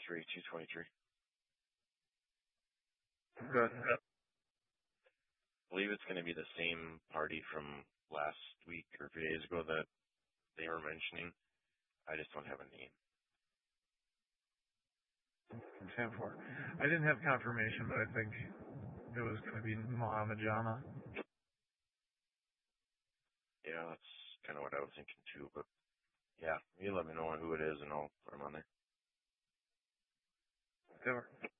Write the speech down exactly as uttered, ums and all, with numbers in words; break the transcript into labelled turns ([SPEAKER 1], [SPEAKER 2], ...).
[SPEAKER 1] three, two twenty-three.
[SPEAKER 2] Good.
[SPEAKER 1] I believe it's going to be the same party from last week or a few days ago that they were mentioning. I just don't have a name.
[SPEAKER 2] ten four. I didn't have confirmation, but I think it was going to be Mohammed Jama.
[SPEAKER 1] Yeah, that's kind of what I was thinking too. But yeah, you let me know who it is and I'll put him on there.
[SPEAKER 2] Sure.